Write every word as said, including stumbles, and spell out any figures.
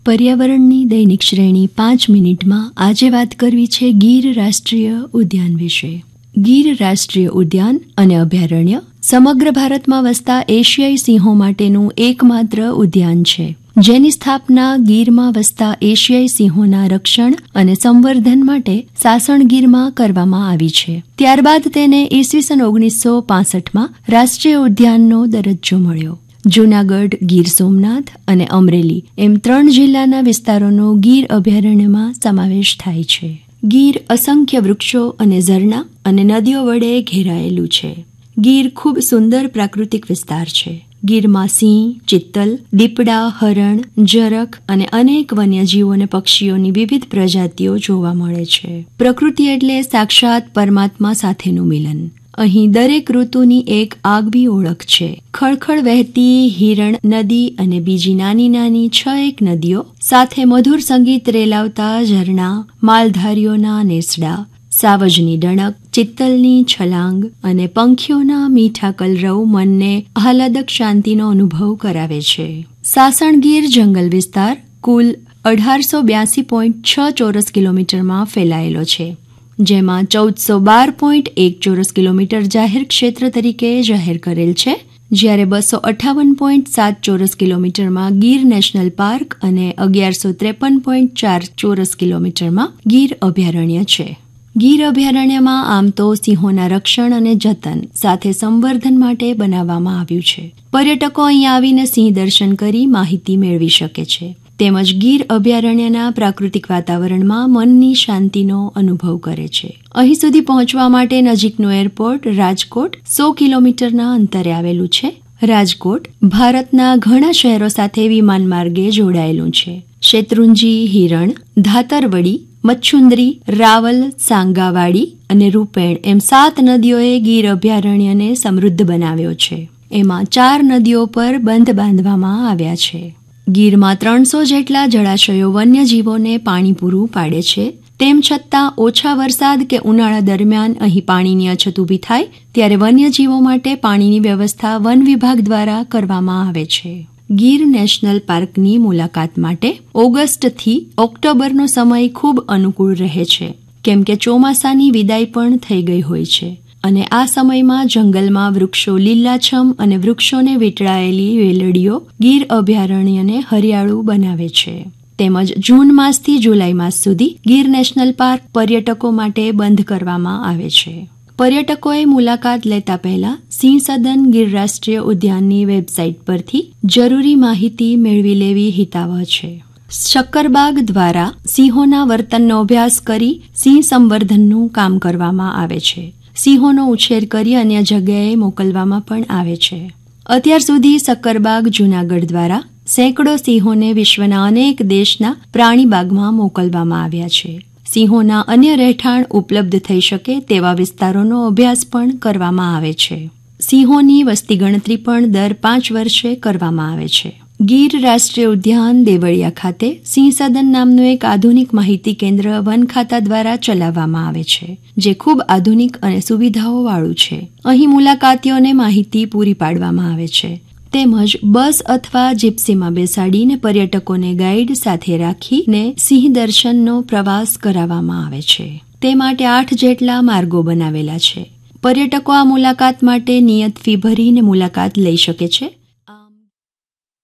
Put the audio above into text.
પર્યાવરણની દૈનિક શ્રેણી પાંચ મિનિટમાં આજે વાત કરવી છે ગીર રાષ્ટ્રીય ઉદ્યાન વિશે. ગીર રાષ્ટ્રીય ઉદ્યાન અને અભયારણ્ય સમગ્ર ભારતમાં વસતા એશિયાઈ સિંહો માટેનું એકમાત્ર ઉદ્યાન છે, જેની સ્થાપના ગીરમાં વસતા એશિયાઈ સિંહોના રક્ષણ અને સંવર્ધન માટે સાસણગીરમાં કરવામાં આવી છે. ત્યારબાદ તેને ઈસવીસન ઓગણીસો પાસઠમાં રાષ્ટ્રીય ઉદ્યાનનો દરજ્જો મળ્યો. જૂનાગઢ, ગીર સોમનાથ અને અમરેલી એમ ત્રણ જિલ્લાના વિસ્તારોનો ગીર અભયારણ્યમાં સમાવેશ થાય છે. ગીર અસંખ્ય વૃક્ષો અને ઝરણા અને નદીઓ વડે ઘેરાયેલું છે. ગીર ખૂબ સુંદર પ્રાકૃતિક વિસ્તાર છે. ગીરમાં સિંહ, ચિત્તલ, દીપડા, હરણ, જરખ અને અનેક વન્યજીવો અને પક્ષીઓની વિવિધ પ્રજાતિઓ જોવા મળે છે. પ્રકૃતિ એટલે સાક્ષાત પરમાત્મા સાથેનું મિલન. અહીં દરેક ઋતુની એક આગવી ઓળખ છે. ખળખળ વહેતી હિરણ નદી અને બીજી નાની નાની છ એક નદીઓ સાથે મધુર સંગીત રેલાવતા ઝરણા, માલધારીઓના નેસડા, સાવજની ડણક, ચિત્તલની છલાંગ અને પંખીઓના મીઠા કલરવ મનને આહલાદક શાંતિનો અનુભવ કરાવે છે. સાસણગીર જંગલ વિસ્તાર કુલ અઢારસો બ્યાસી પોઈન્ટ છ ચોરસ કિલોમીટરમાં ફેલાયેલો છે, જેમાં ચૌદસો બાર પોઈન્ટ એક ચોરસ કિલોમીટર જાહેર ક્ષેત્ર તરીકે જાહેર કરેલ છે, જ્યારે બસો અઠ્ઠાવન પોઈન્ટ સાત ચોરસ કિલોમીટરમાં ગીર નેશનલ પાર્ક અને અગિયારસો ત્રેપન પોઈન્ટ ચાર ચોરસ કિલોમીટરમાં ગીર અભયારણ્ય છે. ગીર અભયારણ્યમાં આમ તો સિંહોના રક્ષણ અને જતન સાથે સંવર્ધન માટે બનાવવામાં આવ્યું છે. પર્યટકો અહીં આવીને સિંહ દર્શન કરી માહિતી મેળવી શકે છે, તેમજ ગીર અભયારણ્યના પ્રાકૃતિક વાતાવરણમાં મનની શાંતિનો અનુભવ કરે છે. અહીં સુધી પહોંચવા માટે નજીકનું એરપોર્ટ રાજકોટ સો કિલોમીટરના અંતરે આવેલું છે. રાજકોટ ભારતના ઘણા શહેરો સાથે વિમાન માર્ગે જોડાયેલું છે. શેત્રુંજી, હિરણ, ધાતરવડી, મચ્છુંદરી, રાવલ, સાંગાવાડી અને રૂપેણ એમ સાત નદીઓએ ગીર અભયારણ્યને સમૃદ્ધ બનાવ્યો છે. એમાં ચાર નદીઓ પર બંધ બાંધવામાં આવ્યા છે. ગીરમાં ત્રણસો જેટલા જળાશયો વન્યજીવોને પાણી પૂરું પાડે છે. તેમ છતાં ઓછા વરસાદ કે ઉનાળા દરમિયાન અહીં પાણીની અછત ઊભી થાય ત્યારે વન્યજીવો માટે પાણીની વ્યવસ્થા વન વિભાગ દ્વારા કરવામાં આવે છે. ગીર નેશનલ પાર્કની મુલાકાત માટે ઓગસ્ટથી ઓક્ટોબરનો સમય ખૂબ અનુકૂળ રહે છે, કેમ કે ચોમાસાની વિદાય પણ થઈ ગઈ હોય છે અને આ સમયમાં જંગલમાં વૃક્ષો લીલાછમ અને વૃક્ષોને વીંટળાયેલી વેલડીઓ ગીર અભયારણ્યને હરિયાળું બનાવે છે. તેમજ જૂન માસથી જુલાઈ માસ સુધી ગીર નેશનલ પાર્ક પર્યટકો માટે બંધ કરવામાં આવે છે. પર્યટકોએ મુલાકાત લેતા પહેલા સિંહ સદન ગીર રાષ્ટ્રીય ઉદ્યાનની વેબસાઇટ પરથી જરૂરી માહિતી મેળવી લેવી હિતાવહ છે. શક્કરબાગ દ્વારા સિંહોના વર્તનનો અભ્યાસ કરી સિંહ સંવર્ધનનું કામ કરવામાં આવે છે. સિંહોનો ઉછેર કરી અન્ય જગ્યાએ મોકલવામાં પણ આવે છે. અત્યાર સુધી સક્કરબાગ જૂનાગઢ દ્વારા સેંકડો સિંહોને વિશ્વના અનેક દેશના પ્રાણીબાગમાં મોકલવામાં આવ્યા છે. સિંહોના અન્ય રહેઠાણ ઉપલબ્ધ થઈ શકે તેવા વિસ્તારોનો અભ્યાસ પણ કરવામાં આવે છે. સિંહોની વસ્તી ગણતરી પણ દર પાંચ વર્ષે કરવામાં આવે છે. ગીર રાષ્ટ્રીય ઉદ્યાન દેવળિયા ખાતે સિંહ સદન નામનું એક આધુનિક માહિતી કેન્દ્ર વન ખાતા દ્વારા ચલાવવામાં આવે છે, જે ખૂબ આધુનિક અને સુવિધાઓવાળું છે. અહીં મુલાકાતીઓને માહિતી પૂરી પાડવામાં આવે છે, તેમજ બસ અથવા જીપ્સીમાં બેસાડીને પર્યટકોને ગાઈડ સાથે રાખીને સિંહ દર્શનનો પ્રવાસ કરાવવામાં આવે છે. તે માટે આઠ જેટલા માર્ગો બનાવેલા છે. પર્યટકો આ મુલાકાત માટે નિયત ફી ભરીને મુલાકાત લઈ શકે છે.